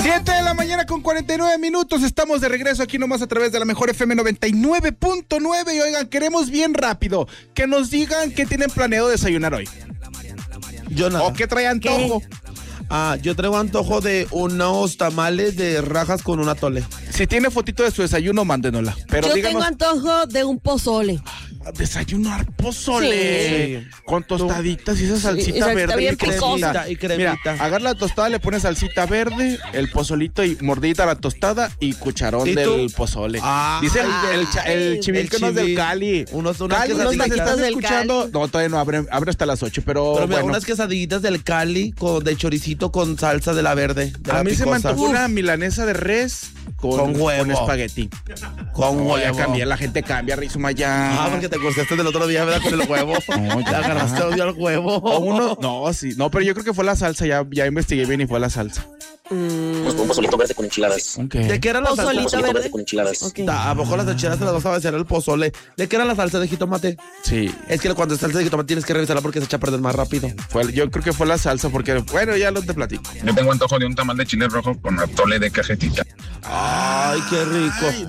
7 de la mañana con 49 minutos. Estamos de regreso aquí nomás a través de la mejor FM 99.9. Y oigan, queremos bien rápido que nos digan qué tienen planeado desayunar hoy. Yo nada. ¿O qué trae antojo? Yo traigo antojo de unos tamales de rajas con un atole. Si tiene fotito de su desayuno, mándenosla. Pero yo díganos, tengo antojo de un pozole. desayunar pozole. Sí. Con tostaditas y esa salsita verde bien y cremita. Y cremita. Mira, agarra la tostada, le pones salsita verde, el pozolito y mordidita a la tostada y cucharón ¿Y del tú? pozole. Dice el chivil que no es del Cali. Unas Cali, quesadillas nos están del escuchando. Cali. No, todavía no abre hasta las 8, pero Pero mira, bueno. unas quesadillitas del Cali de choricito con salsa de la verde. De A la mí se me picosa. antojó una milanesa de res Con huevo. con espagueti. Con No, ya huevo. cambié, la gente cambia, Rizuma ya. Porque te cortaste del otro día, ¿verdad? Con el huevo. No, Te ya. agarraste odio al huevo. O uno, no, sí, no, pero yo creo que fue la salsa, ya investigué bien y fue la salsa. Pues un pozolito verde con enchiladas. Okay. ¿De qué era la salsa? Pozolito Pozolito verde. con enchiladas. Ok. ¿A poco las enchiladas se las vas a vaciar al pozole? ¿De qué era la salsa de jitomate? Sí, Es que cuando es salsa de jitomate tienes que revisarla porque se echa a perder más rápido. yo creo que fue la salsa porque, bueno, ya lo te platico. Yo tengo antojo de un tamal de chile rojo con atole de cajetita. Ay, qué rico. Ay,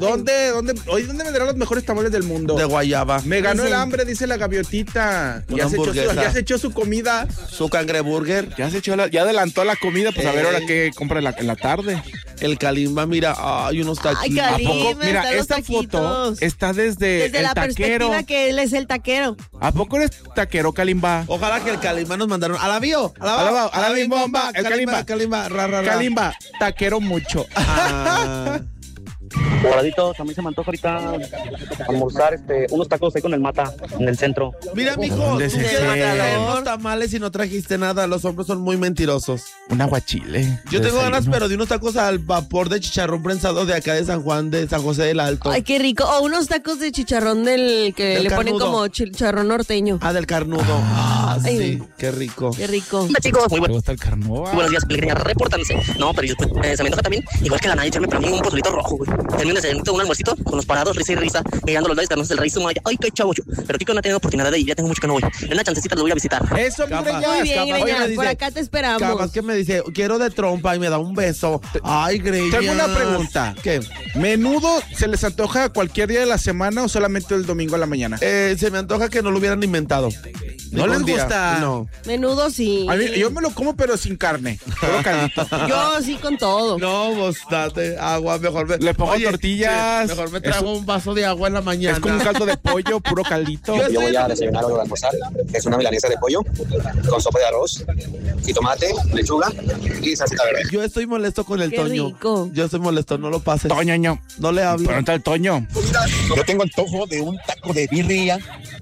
¿Dónde vendrán los mejores tamales del mundo? De guayaba. Me ganó Sí. el hambre, dice la gaviotita. Una Ya hamburguesa. se echó su comida. Su cangreburger. Ya adelantó la comida, pues a ver ahora qué compra en la tarde. El calimba, mira. Ay, unos taquitos. Ay, ¿A Kalimba, poco? Mira, están los esta foto taquitos. está desde el la taquero. perspectiva que él es el taquero. ¿A poco eres taquero, Kalimba? Ojalá que el calimba nos mandaron. ¡A la bio! A la bimbomba, el calimba. Calimba, ra, ra, ra. Kalimba, taquero mucho. Ah. Moraditos, a mí se me antoja ahorita almorzar unos tacos ahí con el mata en el centro. Mira, mijo, ¿Dónde tú se quieres fue? traer unos tamales y no trajiste nada. Los hombres son muy mentirosos. Un aguachile. Yo tengo Desayuno. ganas, pero de unos tacos al vapor de chicharrón prensado de acá de San Juan, de San José del Alto. Ay, qué rico. O unos tacos de chicharrón del que Del le ponen carnudo. como chicharrón norteño. Del carnudo. Ay. Sí, qué rico. Qué rico. Hola chicos, muy ¿Te gusta el carnova? buenos días, Pelegría, repórtanse. No, pero yo, se me antoja también, igual que la Naya, echarme para mí un pozolito rojo, güey. También un desayunito, un almuercito, con los parados, risa y risa, mirando los labios carnosos del rey Sumaya. Ay, qué chavo. Pero Kiko no ha tenido oportunidad de ir, ya tengo mucho que no voy. En una chancecita lo voy a visitar. Eso, mi Capaz. Greñas, Muy bien, capaz. Oye, Greñas, me dice, por acá te esperamos. Capaz que me dice, quiero de trompa y me da un beso. Ay, Greñas. Tengo una pregunta. ¿Qué? ¿Menudo se les antoja cualquier día de la semana o solamente el domingo a la mañana? Se me antoja que no lo hubieran inventado. ¿No les Ningún día. gusta? No. Menudo sí. A mí, yo me lo como, pero sin carne. Puro caldito. Yo sí con todo. No, vos date agua, mejor me... Le pongo tortillas. Mejor me Es traigo un vaso de agua en la mañana. Es como un caldo de pollo, puro caldito. Yo Yo voy a desayunar o a almorzar. Es una milanesa de pollo con sopa de arroz, jitomate, lechuga y salsita verde. Yo estoy molesto con el Qué Toño. rico. Yo estoy molesto, no lo pases. Toño. No le hablo. Pronto el Toño. Yo tengo antojo de un taco de birria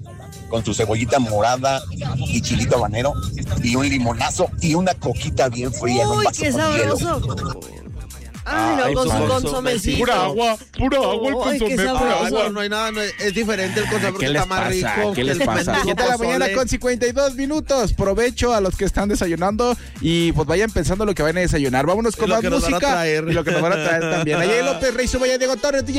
con su cebollita morada y chilito habanero y un limonazo y una coquita bien fría en un Uy, vaso qué con hielo. sabroso. Ay, Ay, no, con su su consomecito. consomecito. pura agua el Ay, qué consomé, pura sabroso. agua. No hay nada, es diferente el consomé porque ¿Qué les está más pasa? rico. ¿Qué les que el pasa? mendigo 7 de la mañana pozole. con 52 minutos. Provecho a los que están desayunando y pues vayan pensando lo que van a desayunar. Vámonos con Y lo más que nos van a música traer. y lo que nos van a traer también. Ayer López, Rey Sumaya, Diego Torres, DJ